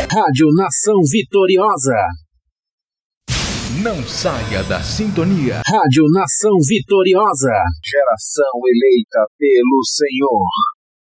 Rádio Nação Vitoriosa. Não saia da sintonia. Rádio Nação Vitoriosa. Geração eleita pelo Senhor.